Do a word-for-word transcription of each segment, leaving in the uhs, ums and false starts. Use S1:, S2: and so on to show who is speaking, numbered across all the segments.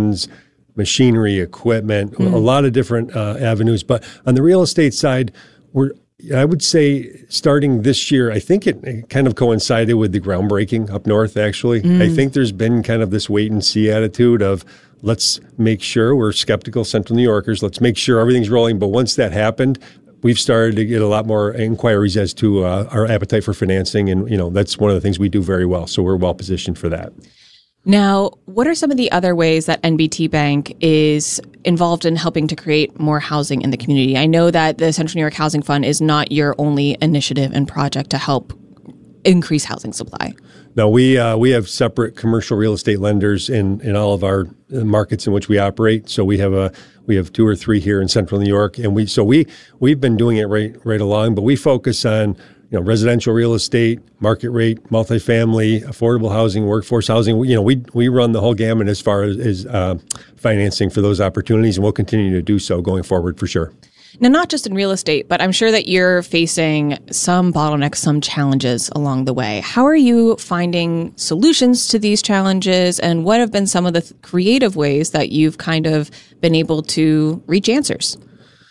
S1: renovations, machinery, equipment,
S2: Mm.
S1: a lot of different uh, avenues. But on the real estate side, we're I would say starting this year, I think it, it kind of coincided with the groundbreaking up north, actually.
S2: Mm.
S1: I think there's been kind of this wait and see attitude of let's make sure we're skeptical Central New Yorkers. Let's make sure everything's rolling. But once that happened, we've started to get a lot more inquiries as to uh, our appetite for financing. And, you know, that's one of the things we do very well. So we're well positioned for that.
S2: Now, what are some of the other ways that N B T Bank is involved in helping to create more housing in the community? I know that the Central New York Housing Fund is not your only initiative and project to help increase housing supply.
S1: No, we uh, we have separate commercial real estate lenders in, in all of our markets in which we operate. So we have a we have two or three here in Central New York, and we so we we've been doing it right right along. But we focus on you know residential real estate, market rate, multifamily, affordable housing, workforce housing. We, you know we we run the whole gamut as far as, as uh, financing for those opportunities, and we'll continue to do so going forward for sure.
S2: Now, not just in real estate, but I'm sure that you're facing some bottlenecks, some challenges along the way. How are you finding solutions to these challenges, and what have been some of the th- creative ways that you've kind of been able to reach answers?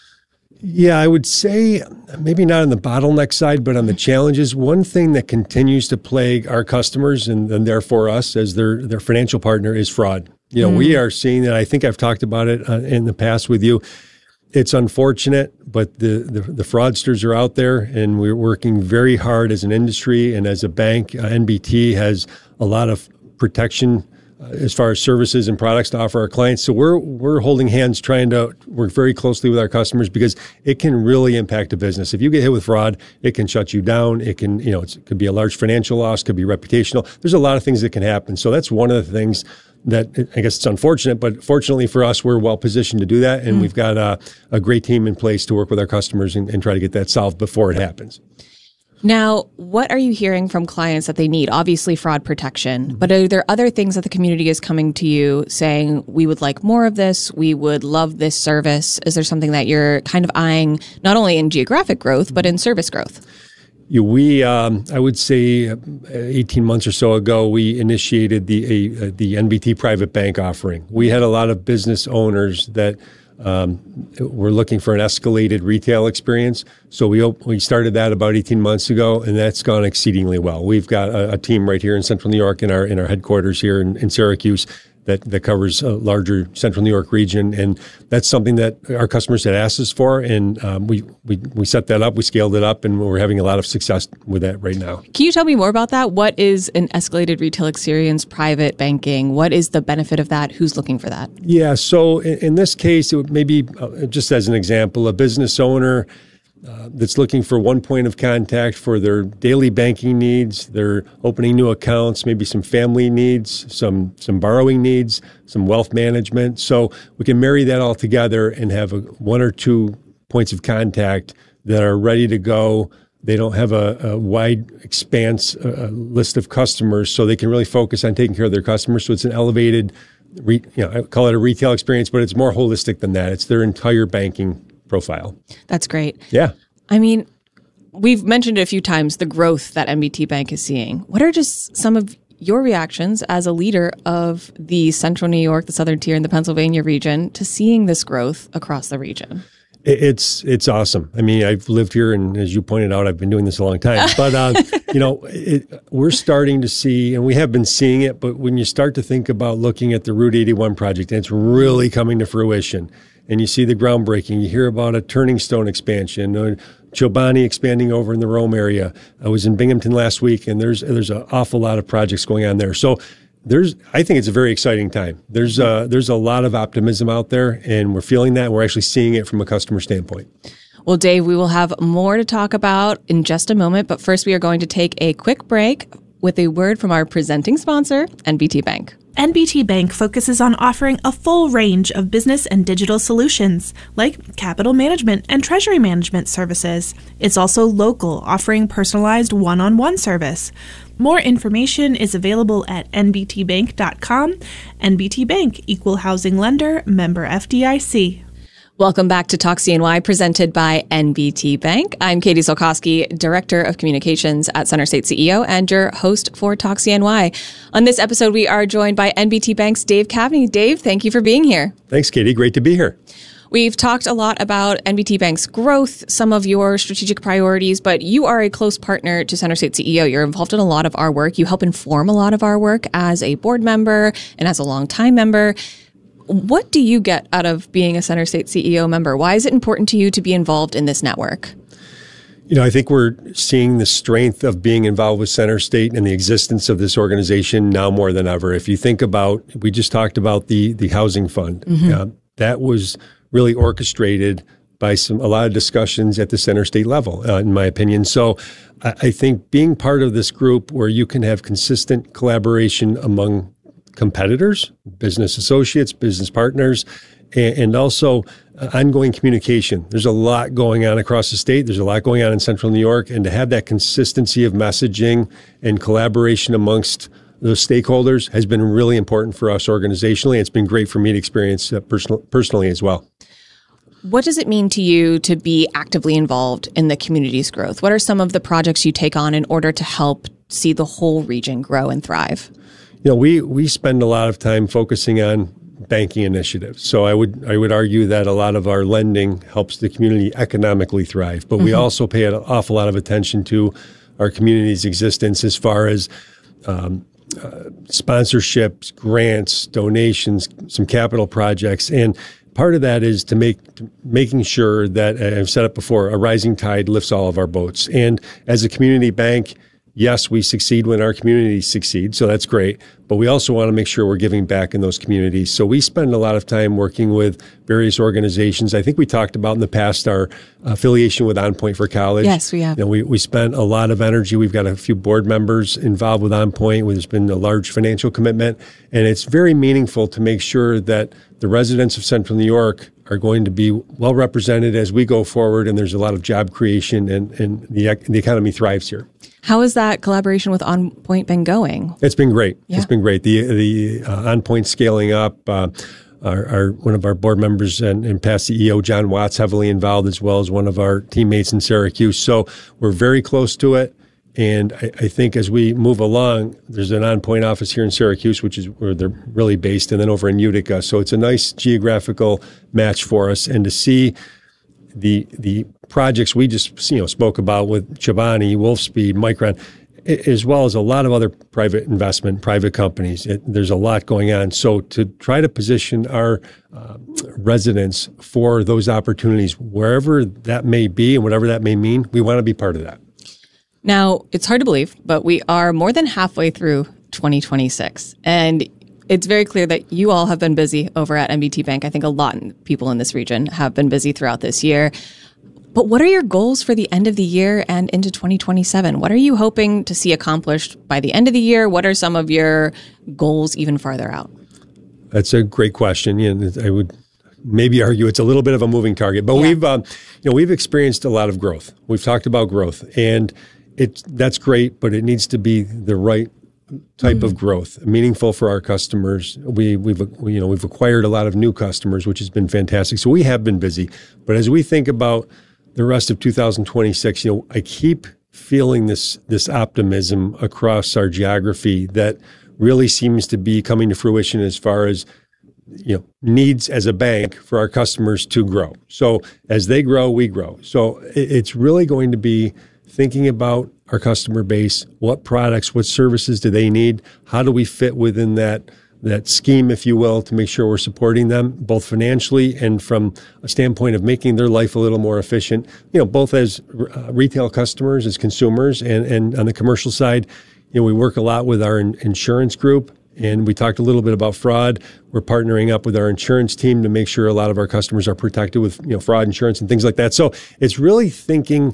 S1: Yeah, I would say maybe not on the bottleneck side, but on the challenges. One thing that continues to plague our customers and, and therefore us as their, their financial partner is fraud. You know, mm. we are seeing that. I think I've talked about it uh, in the past with you. It's unfortunate, but the, the, the fraudsters are out there, and we're working very hard as an industry and as a bank. Uh, N B T has a lot of protection uh, as far as services and products to offer our clients. So we're we're holding hands, trying to work very closely with our customers because it can really impact a business. If you get hit with fraud, it can shut you down. It can, you know, it's, it could be a large financial loss, could be reputational. There's a lot of things that can happen. So that's one of the things that I guess it's unfortunate, but fortunately for us, we're well positioned to do that. And mm. we've got a, a great team in place to work with our customers and, and try to get that solved before it happens.
S2: Now, what are you hearing from clients that they need? Obviously, fraud protection, but are there other things that the community is coming to you saying, we would like more of this, we would love this service? Is there something that you're kind of eyeing, not only in geographic growth, but in service growth?
S1: Yeah, we, um, I would say, eighteen months or so ago, we initiated the uh, the N B T Private Bank offering. We had a lot of business owners that um, were looking for an escalated retail experience. So we we started that about eighteen months ago, and that's gone exceedingly well. We've got a, a team right here in Central New York in our in our headquarters here in, in Syracuse that, that covers a larger Central New York region. And that's something that our customers had asked us for. And um, we, we, we set that up, we scaled it up, and we're having a lot of success with that right now.
S2: Can you tell me more about that? What is an escalated retail experience, private banking? What is the benefit of that? Who's looking for that?
S1: Yeah, so in, in this case, it would maybe, uh, just as an example, a business owner Uh, that's looking for one point of contact for their daily banking needs, their opening new accounts, maybe some family needs, some some borrowing needs, some wealth management. So we can marry that all together and have a, one or two points of contact that are ready to go. They don't have a, a wide expanse uh, list of customers, so they can really focus on taking care of their customers. So it's an elevated, re, you know, I call it a retail experience, but it's more holistic than that. It's their entire banking profile.
S2: That's great.
S1: Yeah.
S2: I mean, we've mentioned it a few times, the growth that N B T Bank is seeing. What are just some of your reactions as a leader of the Central New York, the Southern Tier, and the Pennsylvania region to seeing this growth across the region?
S1: It's it's awesome. I mean, I've lived here, and as you pointed out, I've been doing this a long time. But uh, you know, it, we're starting to see, and we have been seeing it. But when you start to think about looking at the Route eighty-one project, and it's really coming to fruition, and you see the groundbreaking, you hear about a Turning Stone expansion, or Chobani expanding over in the Rome area. I was in Binghamton last week, and there's there's an awful lot of projects going on there. So there's, I think it's a very exciting time. There's uh, there's a lot of optimism out there, and we're feeling that. And we're actually seeing it from a customer standpoint.
S2: Well, Dave, we will have more to talk about in just a moment, but first we are going to take a quick break with a word from our presenting sponsor, N B T Bank.
S3: N B T Bank focuses on offering a full range of business and digital solutions, like capital management and treasury management services. It's also local, offering personalized one-on-one service. More information is available at N B T bank dot com. N B T Bank, Equal Housing Lender, member F D I C.
S2: Welcome back to Talk C N Y, presented by N B T Bank. I'm Katie Solkowski, Director of Communications at CenterState C E O and your host for Talk C N Y. On this episode, we are joined by N B T Bank's Dave Cavney. Dave, thank you for being here.
S1: Thanks, Katie. Great to be here.
S2: We've talked a lot about N B T Bank's growth, some of your strategic priorities, but you are a close partner to CenterState C E O. You're involved in a lot of our work. You help inform a lot of our work as a board member and as a longtime member. What do you get out of being a CenterState C E O member? Why is it important to you to be involved in this network?
S1: You know, I think we're seeing the strength of being involved with CenterState and the existence of this organization now more than ever. If you think about, we just talked about the the housing fund. Mm-hmm. Uh, that was really orchestrated by some a lot of discussions at the CenterState level, uh, in my opinion. So I, I think being part of this group where you can have consistent collaboration among competitors, business associates, business partners, and, and also uh, ongoing communication. There's a lot going on across the state. There's a lot going on in Central New York, and to have that consistency of messaging and collaboration amongst those stakeholders has been really important for us organizationally. It's been great for me to experience uh, personal, personally as well.
S2: What does it mean to you to be actively involved in the community's growth? What are some of the projects you take on in order to help see the whole region grow and thrive?
S1: You know, we we spend a lot of time focusing on banking initiatives. So I would I would argue that a lot of our lending helps the community economically thrive. But mm-hmm. we also pay an awful lot of attention to our community's existence as far as um, uh, sponsorships, grants, donations, some capital projects. And part of that is to make to making sure that, uh, I've said it before, a rising tide lifts all of our boats. And as a community bank, yes, we succeed when our communities succeed, so that's great. But we also want to make sure we're giving back in those communities. So we spend a lot of time working with various organizations. I think we talked about in the past our affiliation with On Point for College.
S2: Yes, we have.
S1: You know, we, we spent a lot of energy. We've got a few board members involved with On Point. There's been a large financial commitment. And it's very meaningful to make sure that the residents of Central New York are going to be well represented as we go forward, and there's a lot of job creation, and, and the, the economy thrives here.
S2: How has that collaboration with On Point been going?
S1: It's been great.
S2: Yeah.
S1: It's been great. The the uh, On Point scaling up. Uh, our, our one of our board members and, and past C E O John Watts heavily involved, as well as one of our teammates in Syracuse. So we're very close to it. And I, I think as we move along, there's an On Point office here in Syracuse, which is where they're really based, and then over in Utica. So it's a nice geographical match for us. And to see the the projects we just you know spoke about with Chobani, Wolfspeed, Micron, as well as a lot of other private investment, private companies. It, there's a lot going on. So to try to position our uh, residents for those opportunities, wherever that may be and whatever that may mean, we want to be part of that.
S2: Now, it's hard to believe, but we are more than halfway through twenty twenty-six. And it's very clear that you all have been busy over at N B T Bank. I think a lot of people in this region have been busy throughout this year. But what are your goals for the end of the year and into twenty twenty-seven? What are you hoping to see accomplished by the end of the year? What are some of your goals even farther out?
S1: That's a great question. And I would maybe argue it's a little bit of a moving target. But yeah. we've, um, you know, we've experienced a lot of growth. We've talked about growth, and It, that's great, but it needs to be the right type mm. of growth, meaningful for our customers. We, we've, we, you know, we've acquired a lot of new customers, which has been fantastic. So we have been busy. But as we think about the rest of two thousand twenty-six, you know, I keep feeling this this optimism across our geography that really seems to be coming to fruition as far as you know needs as a bank for our customers to grow. So as they grow, we grow. So it, it's really going to be thinking about our customer base, what products, what services do they need? How do we fit within that that scheme, if you will, to make sure we're supporting them both financially and from a standpoint of making their life a little more efficient, you know, both as uh, retail customers, as consumers, and, and on the commercial side, you know, we work a lot with our in- insurance group. And we talked a little bit about fraud. We're partnering up with our insurance team to make sure a lot of our customers are protected with, you know, fraud insurance and things like that. So it's really thinking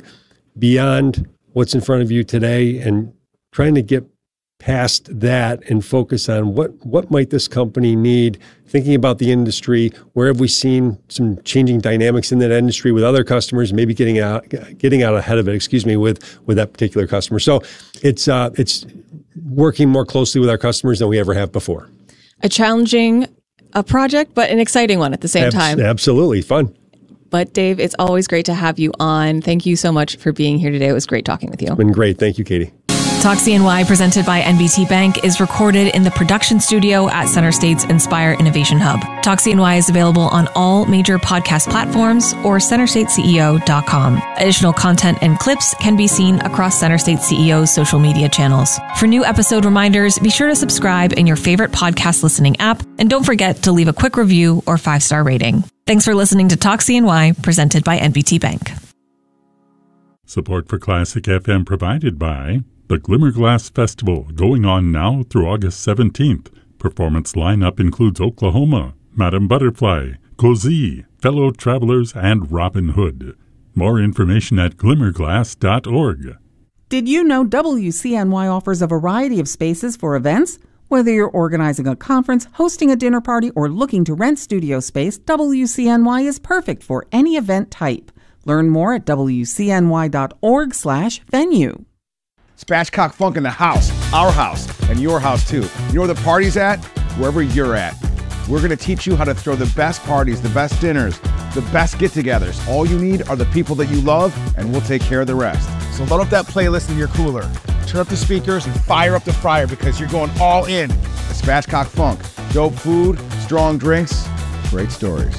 S1: beyond what's in front of you today and trying to get past that and focus on what, what might this company need, thinking about the industry, where have we seen some changing dynamics in that industry with other customers, maybe getting out getting out ahead of it, excuse me, with, with that particular customer. So it's uh, it's working more closely with our customers than we ever have before.
S2: A challenging a project, but an exciting one at the same
S1: Abs-
S2: time.
S1: Absolutely. Fun.
S2: But Dave, it's always great to have you on. Thank you so much for being here today. It was great talking with you.
S1: It's been great. Thank you, Katie.
S2: Talk C N Y, presented by N B T Bank, is recorded in the production studio at Center State's Inspire Innovation Hub. Talk C N Y is available on all major podcast platforms or center state C E O dot com. Additional content and clips can be seen across Center State C E O's social media channels. For new episode reminders, be sure to subscribe in your favorite podcast listening app, and don't forget to leave a quick review or five-star rating. Thanks for listening to Talk C N Y, presented by N B T Bank.
S4: Support for Classic F M provided by the Glimmerglass Festival, going on now through August seventeenth. Performance lineup includes Oklahoma, Madame Butterfly, Cozy, Fellow Travelers, and Robin Hood. More information at glimmerglass dot org.
S5: Did you know W C N Y offers a variety of spaces for events? Whether you're organizing a conference, hosting a dinner party, or looking to rent studio space, W C N Y is perfect for any event type. Learn more at W C N Y dot org slash venue.
S6: Spatchcock Funk in the house, our house, and your house too. You know where the party's at? Wherever you're at. We're going to teach you how to throw the best parties, the best dinners, the best get-togethers. All you need are the people that you love, and we'll take care of the rest. So load up that playlist in your cooler, turn up the speakers, and fire up the fryer because you're going all in at Spatchcock Funk. Dope food, strong drinks, great stories.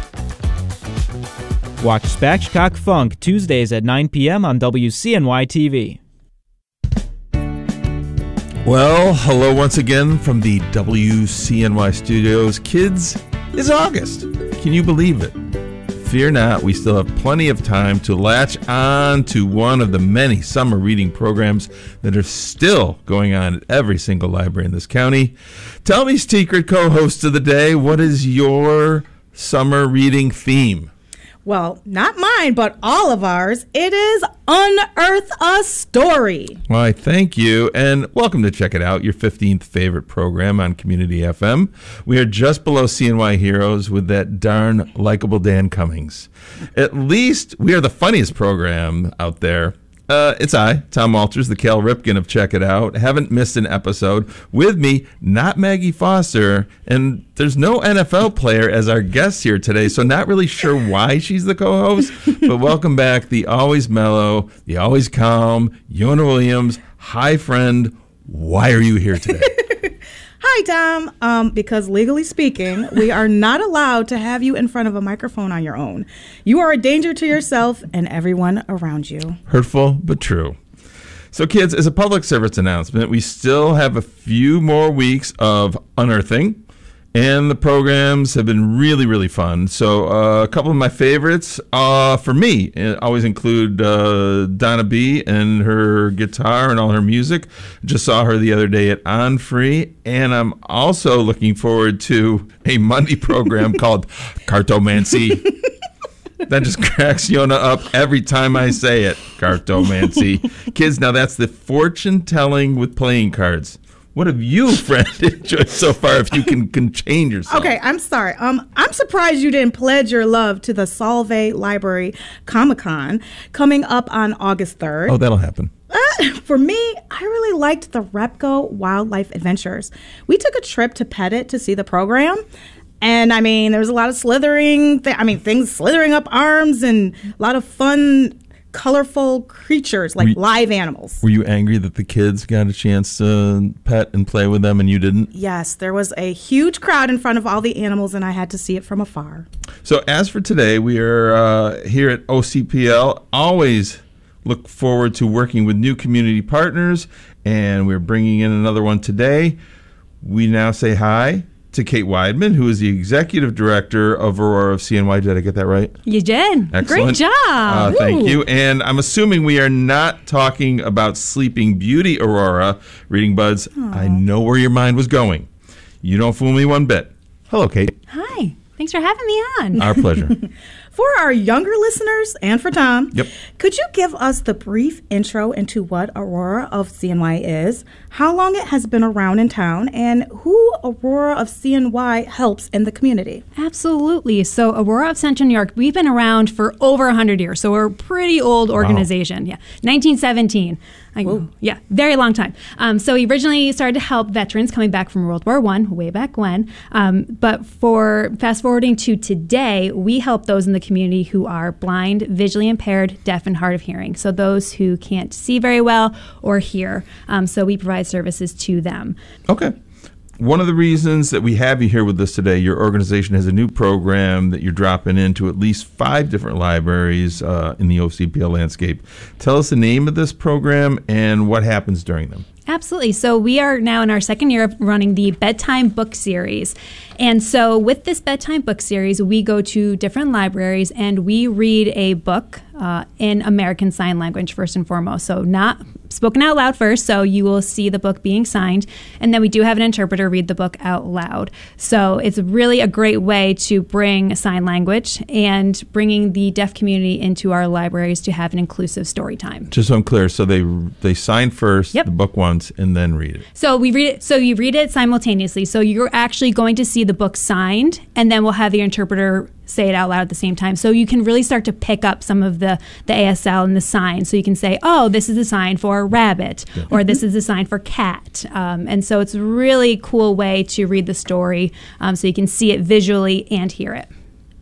S7: Watch Spatchcock Funk Tuesdays at nine p.m. on W C N Y T V.
S8: Well, hello once again from the W C N Y studios. Kids, it's August. Can you believe it? Fear not, we still have plenty of time to latch on to one of the many summer reading programs that are still going on at every single library in this county. Tell me, secret co-host of the day, what is your summer reading theme?
S9: Well, not mine, but all of ours. It is Unearth a Story.
S8: Why, thank you, and welcome to Check It Out, your fifteenth favorite program on Community F M. We are just below C N Y Heroes with that darn likable Dan Cummings. At least we are the funniest program out there. Uh, it's I, Tom Walters, the Cal Ripken of Check It Out. Haven't missed an episode. With me, not Maggie Foster, and there's no N F L player as our guest here today, so not really sure why she's the co-host, but welcome back, the always mellow, the always calm, Yona Williams. Hi, friend. Why are you here today?
S9: Hi, Tom. Um, because legally speaking, we are not allowed to have you in front of a microphone on your own. You are a danger to yourself and everyone around you.
S8: Hurtful, but true. So, kids, as a public service announcement, we still have a few more weeks of unearthing, and the programs have been really, really fun. So uh, a couple of my favorites uh, for me always include uh, Donna B. and her guitar and all her music. Just saw her the other day at On Free. And I'm also looking forward to a Monday program called Cartomancy. That just cracks Yona up every time I say it. Cartomancy. Kids, now that's the fortune telling with playing cards. What have you, friend, enjoyed so far, if you can contain yourself?
S9: Okay, I'm sorry. Um, I'm surprised you didn't pledge your love to the Solvay Library Comic-Con coming up on August third.
S8: Oh, that'll happen.
S9: Uh, for me, I really liked the Repco Wildlife Adventures. We took a trip to Pettit to see the program. And, I mean, there was a lot of slithering, th- I mean, things slithering up arms and a lot of fun, colorful creatures, like
S8: you,
S9: live animals.
S8: Were you angry that the kids got a chance to pet and play with them and you didn't?
S9: Yes, there was a huge crowd in front of all the animals, and I had to see it from afar.
S8: So as for today, we are uh, here at O C P L. Always look forward to working with new community partners, and we're bringing in another one today. We now say hi to Kate Weidman, who is the Executive Director of Aurora of C N Y. Did I get that right?
S10: You did.
S8: Excellent.
S10: Great job.
S8: Uh, thank you. And I'm assuming we are not talking about Sleeping Beauty Aurora, Reading Buds. Aww. I know where your mind was going. You don't fool me one bit. Hello, Kate.
S10: Hi. Thanks for having me on.
S8: Our pleasure.
S9: For our younger listeners and for Tom,
S8: yep.
S9: could you give us the brief intro into what Aurora of C N Y is, how long it has been around in town, and who Aurora of C N Y helps in the community?
S10: Absolutely. So Aurora of Central New York, we've been around for over one hundred years, so we're a pretty old organization. Wow. Yeah, nineteen seventeen. I know. Yeah, very long time. Um, so we originally started to help veterans coming back from World War One, way back when. Um, but for fast forwarding to today, we help those in the community who are blind, visually impaired, deaf, and hard of hearing. So those who can't see very well or hear. Um, so we provide services to them.
S8: Okay. One of the reasons that we have you here with us today, your organization has a new program that you're dropping into at least five different libraries uh, in the O C P L landscape. Tell us the name of this program and what happens during them.
S10: Absolutely. So we are now in our second year of running the Bedtime Book Series. And so with this Bedtime Book Series, we go to different libraries and we read a book uh, in American Sign Language first and foremost. So not spoken out loud first, so you will see the book being signed. And then we do have an interpreter read the book out loud. So it's really a great way to bring sign language and bringing the deaf community into our libraries to have an inclusive story time.
S8: Just so I'm clear, so they they sign first,
S10: Yep.
S8: the book once, and then read it.
S10: So we read it. So you read it simultaneously. So you're actually going to see the book signed, and then we'll have the interpreter say it out loud at the same time. So you can really start to pick up some of the, the A S L and the signs. So you can say, oh, this is a sign for rabbit, yeah. or this is a sign for cat. Um, and so it's a really cool way to read the story um, so you can see it visually and hear it.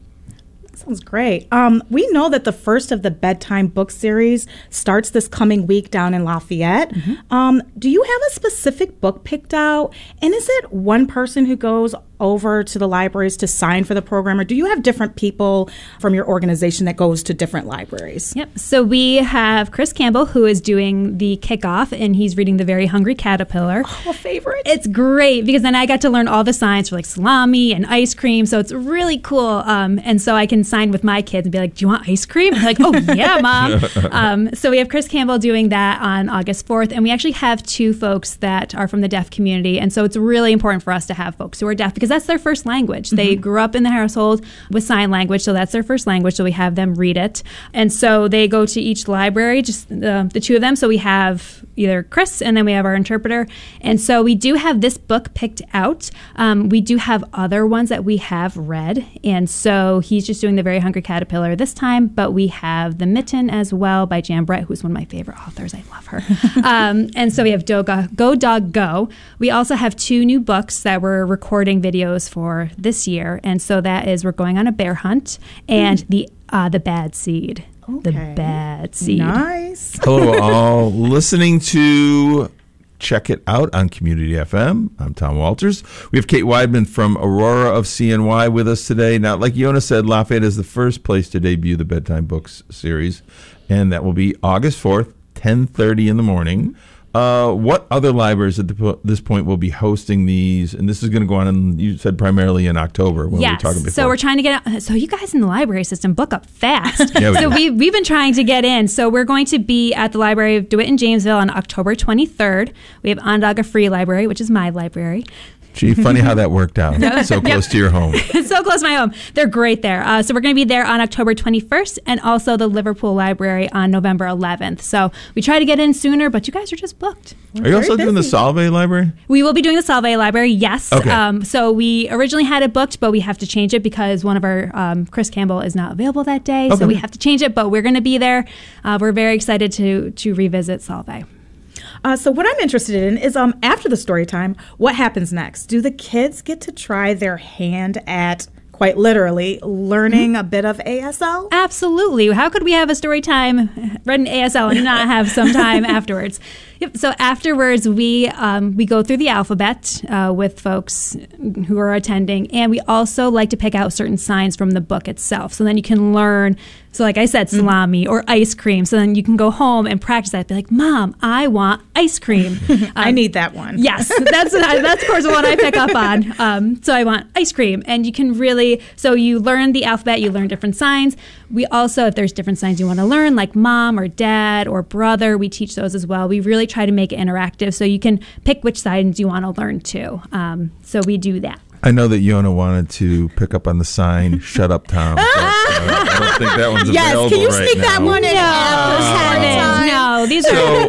S9: Sounds great. Um, we know that the first of the Bedtime Book Series starts this coming week down in Lafayette. Mm-hmm. Um, do you have a specific book picked out? And is it one person who goes over to the libraries to sign for the program, or do you have different people from your organization that goes to different libraries?
S10: Yep. So we have Chris Campbell, who is doing the kickoff, and he's reading The Very Hungry Caterpillar.
S9: Oh, a favorite.
S10: It's great because then I got to learn all the signs for like salami and ice cream. So it's really cool. Um, and so I can sign with my kids and be like, do you want ice cream? I'm like, oh, yeah, Mom. um, so we have Chris Campbell doing that on August fourth. And we actually have two folks that are from the deaf community. And so it's really important for us to have folks who are deaf because that's their first language. Mm-hmm. They grew up in the household with sign language, so that's their first language. So we have them read it. And so they go to each library, just uh, the two of them. So we have either Chris and then we have our interpreter. And so we do have this book picked out. Um, we do have other ones that we have read. And so he's just doing The Very Hungry Caterpillar this time, but we have The Mitten as well by Jan Brett, who's one of my favorite authors. I love her. um, and so we have Go, Go Dog Go. We also have two new books that we're recording videos for this year. And so that is We're Going on a Bear Hunt and mm. the uh, the Bad Seed.
S9: Okay.
S10: The Bad Seed.
S9: Nice.
S8: Hello, all listening to Check It Out on Community F M. I'm Tom Walters. We have Kate Weidman from Aurora of C N Y with us today. Now, like Yona said, Lafayette is the first place to debut the Bedtime Books series, and that will be August fourth, ten thirty in the morning. Uh, what other libraries at the, this point will be hosting these? And this is going to go on, in, you said primarily in October. When
S10: yes.
S8: we were talking before.
S10: So we're trying to get out. So you guys in the library system, book up fast.
S8: yeah, we
S10: so
S8: do.
S10: we, we've been trying to get in. So we're going to be at the Library of DeWitt in Jamesville on October twenty-third. We have Onondaga Free Library, which is my library.
S8: Gee, funny how that worked out. So close
S10: yep.
S8: to your home.
S10: So close to my home. They're great there. Uh, so we're going to be there on October twenty-first and also the Liverpool Library on November eleventh. So we try to get in sooner, but you guys are just booked.
S8: We're are you also busy. doing the Salve Library?
S10: We will be doing the Salve Library, yes.
S8: Okay.
S10: Um, so we originally had it booked, but we have to change it because one of our, um, Chris Campbell, is not available that day. Okay. So we have to change it, but we're going to be there. Uh, we're very excited to to revisit Salve.
S9: Uh, so what I'm interested in is um after the story time, what happens next? Do the kids get to try their hand at, quite literally, learning mm-hmm. a bit of A S L?
S10: Absolutely. How could we have a story time, read an A S L, and not have some time afterwards? Yep. So afterwards, we um, we go through the alphabet uh, with folks who are attending, and we also like to pick out certain signs from the book itself. So then you can learn. So like I said, salami mm-hmm. or ice cream. So then you can go home and practice that. Be like, Mom, I want ice cream. Um,
S9: I need that one.
S10: Yes, that's that's of course what I pick up on. Um, so I want ice cream, and you can really. So you learn the alphabet. You learn different signs. We also, if there's different signs you want to learn, like mom or dad or brother, we teach those as well. We really try to make it interactive so you can pick which signs you want to learn too. Um, so we do that.
S8: I know that Yona wanted to pick up on the sign, shut up, Tom. But, uh, I don't think that one's
S9: yes,
S8: available right now.
S9: Yes, can you sneak that one in?
S10: No,
S9: after
S10: no, these
S8: so,
S10: are...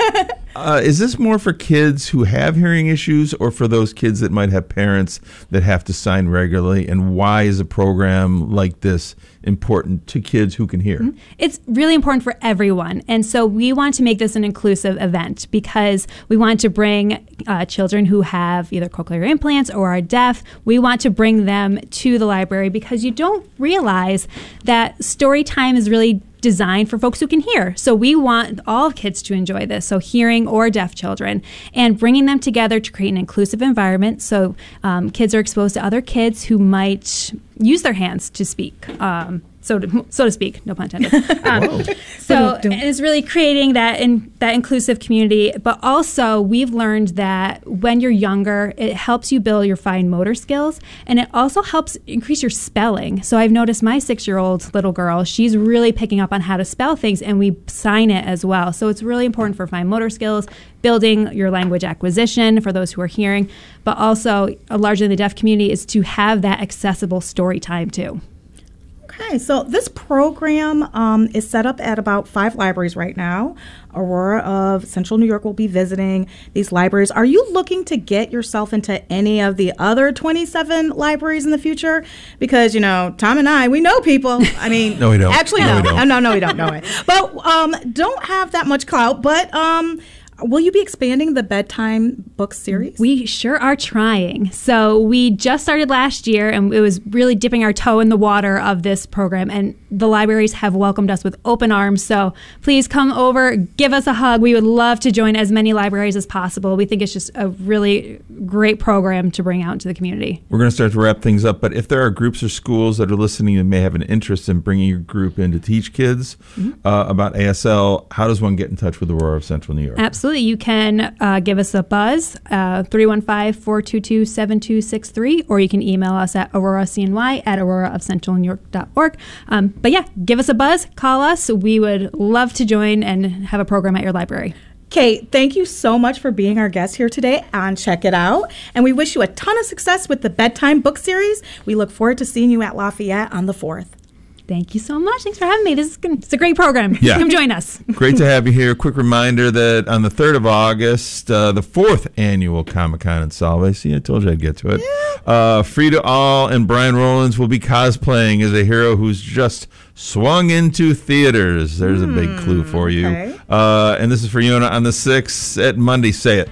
S8: Uh, is this more for kids who have hearing issues or for those kids that might have parents that have to sign regularly? And why is a program like this important to kids who can hear?
S10: It's really important for everyone. And so we want to make this an inclusive event because we want to bring uh, children who have either cochlear implants or are deaf. We want to bring them to the library because you don't realize that story time is really designed for folks who can hear. So we want all kids to enjoy this, so hearing or deaf children, and bringing them together to create an inclusive environment so um, kids are exposed to other kids who might use their hands to speak. Um, so to, so to speak, no pun intended. Um, so and it's really creating that in, that inclusive community. But also, we've learned that when you're younger, it helps you build your fine motor skills, and it also helps increase your spelling. So I've noticed my six-year-old little girl; she's really picking up on how to spell things, and we sign it as well. So it's really important for fine motor skills, building your language acquisition for those who are hearing, but also, uh, largely in the deaf community, is to have that accessible story time too.
S9: Okay, so this program um, is set up at about five libraries right now. Aurora of Central New York will be visiting these libraries. Are you looking to get yourself into any of the other twenty-seven libraries in the future? Because, you know, Tom and I, we know people. I mean,
S8: no, we don't.
S9: Actually,
S8: no.
S9: no.
S8: We don't.
S9: no, no, we don't know it. But um, don't have that much clout. But um, will you be expanding the bedtime book series?
S10: We sure are trying. So we just started last year, and it was really dipping our toe in the water of this program. And the libraries have welcomed us with open arms. So please come over, give us a hug. We would love to join as many libraries as possible. We think it's just a really great program to bring out into the community.
S8: We're going to start to wrap things up, but if there are groups or schools that are listening that may have an interest in bringing your group in to teach kids mm-hmm. uh, about A S L, how does one get in touch with Aurora of Central New York?
S10: Absolutely. You can uh, give us a buzz, uh, three one five, four two two, seven two six three, or you can email us at auroracny at aurora of central new york dot org. Um, but yeah, give us a buzz, call us. We would love to join and have a program at your library.
S9: Kate, thank you so much for being our guest here today on Check It Out. And we wish you a ton of success with the Bedtime Book Series. We look forward to seeing you at Lafayette on the fourth.
S10: Thank you so much. Thanks for having me. This is good. It's a great program.
S8: Yeah.
S10: Come join us.
S8: Great to have you here. Quick reminder that on the third of August, uh, the fourth annual Comic-Con in Solvay. See, I told you I'd get to it. Yeah. Uh, Frida All and Brian Rollins will be cosplaying as a hero who's just swung into theaters. There's mm, a big clue for you. Okay. Uh, and this is for Yona on the sixth at Monday. Say it.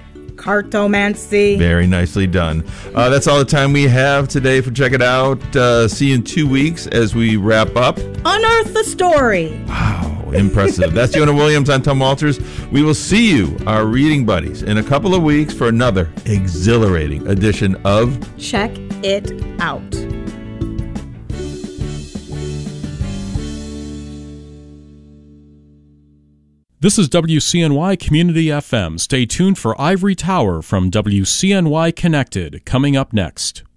S9: Cartomancy.
S8: Very nicely done. Uh, that's all the time we have today for Check It Out. Uh, see you in two weeks as we wrap up.
S9: Unearth the story.
S8: Wow, impressive. That's Yona Williams. I'm Tom Walters. We will see you, our reading buddies, in a couple of weeks for another exhilarating edition of
S9: Check It Out.
S11: This is W C N Y Community F M. Stay tuned for Ivory Tower from W C N Y Connected, coming up next.